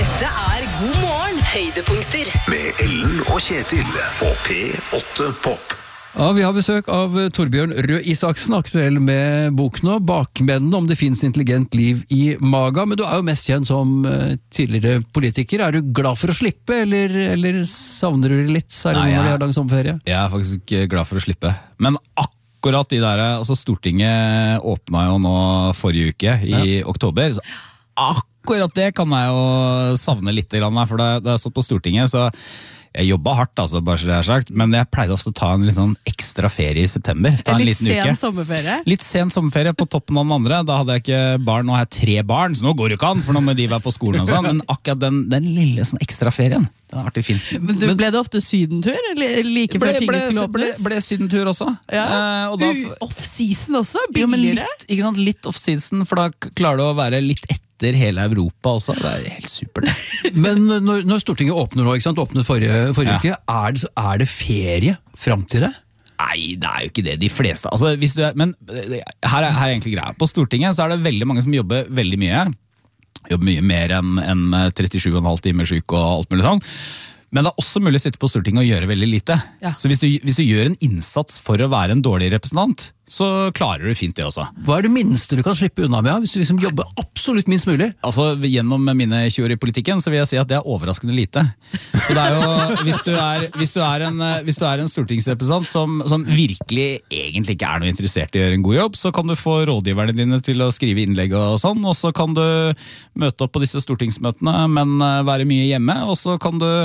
Dette God morgen, høydepunkter. Med Ellen og Kjetil på P8 Pop. Ja, vi har besøk av Torbjørn Røe Isaksen, aktuell med boken og bakmennene om det finnes intelligent liv i maga, men du jo mest kjent som tidligere politiker. Du glad for å slippe, eller savner du det litt, særlig når de har lang sommerferie? Jeg faktisk glad for å slippe, men akkurat de der, altså Stortinget åpnet jo nå forrige uke i oktober, så akkurat det kan jeg jo savne litt, for da jeg satt på Stortinget, så jeg jobbet hardt, altså, bare så det er sagt, men jeg pleide ofte å ta en litt sånn ekstra ferie i september. Ta en liten uke. Sen sommerferie? Litt sen sommerferie på toppen av den andre. Da hadde jeg ikke barn, nå har jeg 3 barn, så nå går det ikke an, for nå må de være på skolen og sånn. Men akkurat den lille sånn ekstra ferien, den har vært litt fin. Men ble det ofte sydentur, eller like før tingene skulle åpnes? Ble sydentur også. Ja. Off-season også? Billigere? Ikke sant, litt off-season, for da klarer du å være litt etter hele Europa også, det helt supert. Men når Stortinget åpner nå, ikke sant, åpnet forrige uke, er det ferie frem til det? Nei, det jo ikke det, de fleste. Altså, hvis du men her egentlig greia. På Stortinget så det veldig mange som jobber veldig mye. Jobber mye mer enn 37,5 timer syk og alt mulig sånn. Men det også mulig å sitte på Stortinget og gjøre veldig lite. Ja. Så hvis du gjør en innsats for å være en dårlig representant, så klarer du fint det også. Hva det minste du kan slippe unna med, hvis du liksom jobber absolutt minst mulig? Altså, gjennom mine 20 år i politikken, så vil jeg si at det overraskende lite. Så det jo, hvis du er en stortingsrepresentant som virkelig egentlig ikke noe interessert i å gjøre en god jobb, så kan du få rådgiverne dine til å skrive innlegg og sånn, og så kan du møte opp på disse stortingsmøtene, men være mye hjemme, og så kan du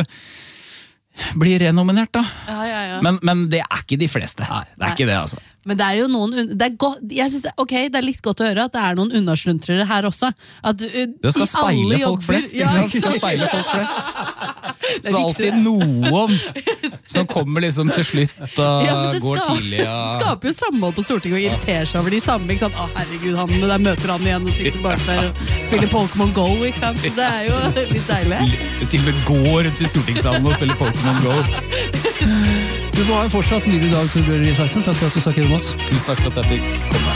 bli renominert da. Ja. Men det ikke de fleste. Nei, det ikke det, altså. Men det jo noen, jeg synes, det litt godt å høre at det noen unnasluntrere her også. At, det skal speile folk flest, ikke sant? Det skal speile folk flest. Så det alltid noen som kommer liksom til slutt og går tidlig. Det skaper jo samhold på Stortinget og irriterer seg over de samme, ikke sant? Herregud, der møter han igjen og sitter bak der og spiller Pokémon Go, ikke sant? Det jo litt deilig. Til og med gå rundt i stortingssalen og spille Pokémon Go. Du må ha en fortsatt nydelig dag, Torbjørn Røe Isaksen. Takk for at du snakket om oss. Tusen takk for at jeg fikk komme.